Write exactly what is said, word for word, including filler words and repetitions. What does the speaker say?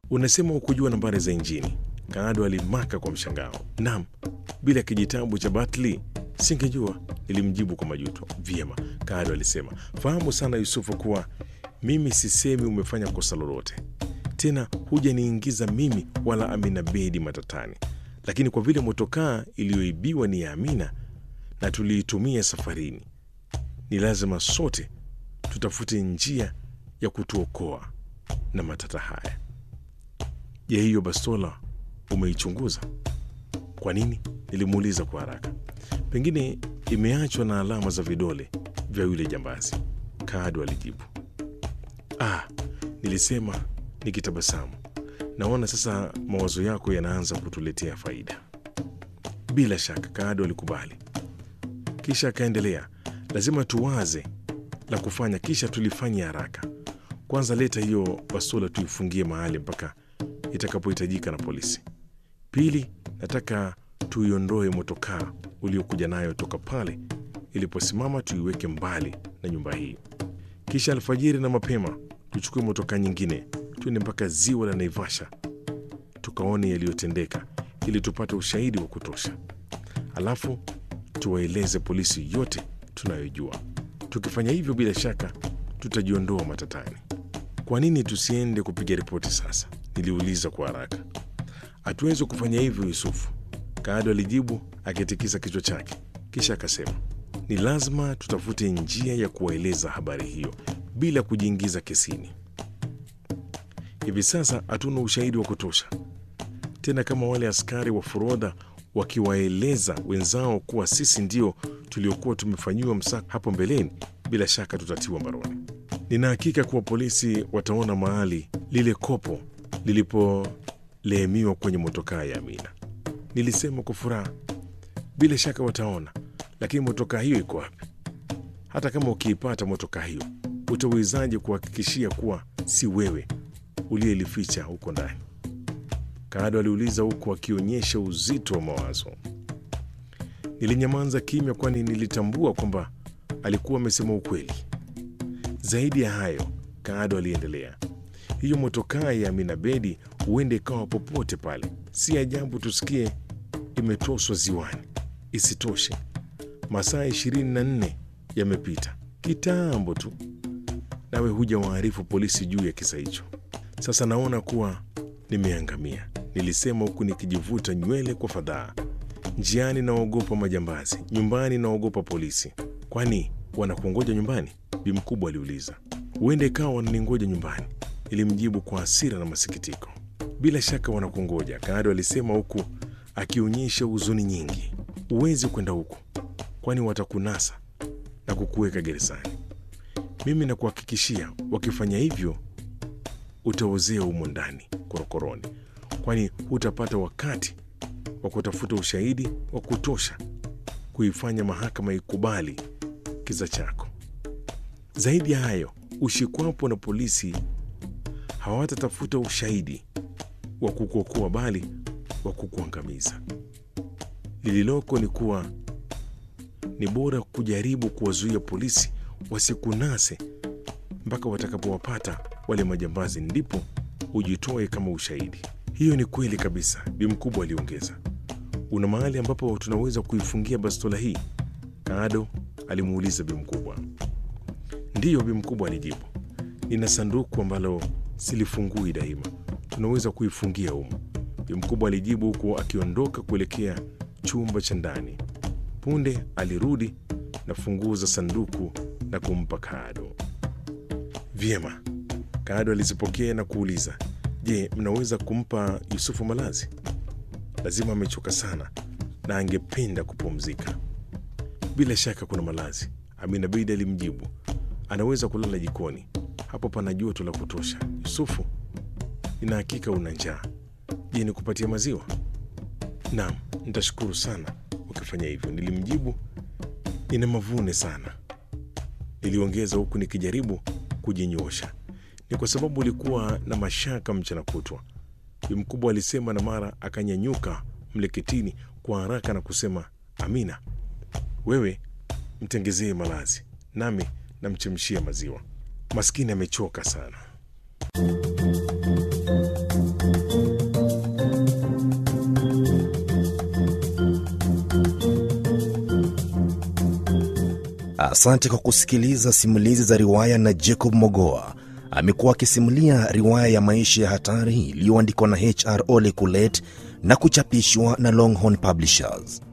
Unasema hukujua nambari za injini? Kaado alimaka kwa mshangao. Naam, bila kijitabu cha Bartley singejua, nilimjibu kwa majuto. Vyema, Kaado alisema. Fahamu sana Yusufu kuwa mimi sisemi umefanya kosa lolote. Tena hujaniingiza mimi wala Amina Bedi matatani. Lakini kwa vile motokaa iliyoibiwa ni ya Amina na tuliitumia safarini, ni lazima sote tutafute njia ya kutuokoa na matata haya. Je, hiyo bastola umeichunguza? Kwa nini? Nilimuuliza kwa haraka. Pengine imeachwa na alama za vidole vya yule jambazi, Kaado alijibu. Ah, nilisema nikitabasamu. Naona sasa mawazo yako yanaanza kutuletea faida. Bila shaka, Kaado alikubali. Kisha akaendelea, lazima tuwaze la kufanya, kisha tulifanya haraka. Kwanza leta hiyo bastola tuifungie mahali mpaka itakapohitajika na polisi. Pili, nataka tuiondoe motokaa uliokuja nayo toka pale iliposimama, tuiweke mbali na nyumba hii. Kisha alfajiri na mapema tuchukue motokaa nyingine, tuende mpaka ziwa la Naivasha tukaone yaliyotendeka ili tupate ushahidi wa kutosha. Alafu tuwaeleze polisi yote tunayojua. Tukifanya hivyo, bila shaka tutajiondoa matatani. Kwa nini tusiende kupiga ripoti sasa? Niliuliza kwa haraka. Hatuwezi kufanya hivyo Yusufu, Kaado alijibu akitikisa kichwa chake. Kisha akasema, ni lazima tutafute njia ya kuwaeleza habari hiyo bila kujiingiza kesini. Hivi sasa hatuna ushahidi wa kutosha. Tena kama wale askari wa forodha wakiwaeleza wenzao kuwa sisi ndio tuliokuwa tumefanyiwa msako hapo mbeleni, bila shaka tutatiwa mbaroni. Nina hakika kuwa polisi wataona mahali lile kopo lilipolehemiwa kwenye motokaa ya Amina, nilisema kwa furaha. Bila shaka wataona, lakini motokaa hiyo iko wapi? Hata kama ukiipata motokaa hiyo, utawezaje kuhakikishia kuwa si wewe uliyelificha huko ndani? Kaado aliuliza huku akionyesha uzito wa mawazo. Nilinyamaza kimya, kwani nilitambua kwamba alikuwa amesema ukweli. Zaidi ya hayo, Kaado aliendelea, hiyo motokaa ya Amina Bedi huende ikawa popote pale. Si ajabu tusikie imetoswa ziwani. Isitoshe, masaa ishirini na nne yamepita kitambo tu, nawe huja waarifu polisi juu ya kisa hicho. Sasa naona kuwa nimeangamia, nilisema huku nikijivuta nywele kwa fadhaa. Njiani naogopa majambazi, nyumbani naogopa polisi. Kwani wanakungoja nyumbani? Bi mkubwa aliuliza. Huenda ikawa wananingoja nyumbani, nilimjibu kwa hasira na masikitiko. Bila shaka wanakungoja, Kaado alisema huku akionyesha huzuni nyingi. Huwezi kwenda huko, kwani watakunasa na kukuweka gerezani. Mimi nakuhakikishia, wakifanya hivyo utaozea humo ndani korokoroni, kwani hutapata wakati wa kutafuta ushahidi wa kutosha kuifanya mahakama ikubali kisa chako. Zaidi ya hayo, ushikwapo na polisi hawatatafuta ushahidi wa kukuokoa, bali wa kukuangamiza. Lililoko ni kuwa ni bora kujaribu kuwazuia polisi wasikunase mpaka watakapowapata wale majambazi, ndipo ujitoe kama ushahidi. Hiyo ni kweli kabisa, Bi mkubwa aliongeza. Una mahali ambapo tunaweza kuifungia bastola hii? Kaado alimuuliza Bi mkubwa. Ndiyo, Bi mkubwa alijibu. Nina sanduku ambalo silifungui daima, tunaweza kuifungia humo, Bi mkubwa alijibu huku akiondoka kuelekea chumba cha ndani. Punde alirudi na funguo za sanduku na kumpa Kaado. Vyema, Kaado alizipokea na kuuliza, je, mnaweza kumpa Yusufu malazi? Lazima amechoka sana na angependa kupumzika. Bila shaka kuna malazi, Amina Bedi alimjibu. Anaweza kulala jikoni, hapo pana joto la kutosha. Yusufu, nina hakika una njaa. Je, nikupatie maziwa? Naam, nitashukuru sana ukifanya hivyo, nilimjibu. Nina mavune sana, niliongeza huku nikijaribu kujinyosha. Ni kwa sababu ulikuwa na mashaka mchana kutwa, Bi mkubwa alisema, na mara akanyanyuka mleketini kwa haraka na kusema, Amina, wewe mtengezee malazi, nami namchemshia maziwa. Maskini amechoka sana. Asante kwa kusikiliza simulizi za riwaya na Jacob Mogoa. Amekuwa akisimulia riwaya ya maisha ya hatari iliyoandikwa na H R Ole Kulet na kuchapishwa na Longhorn Publishers.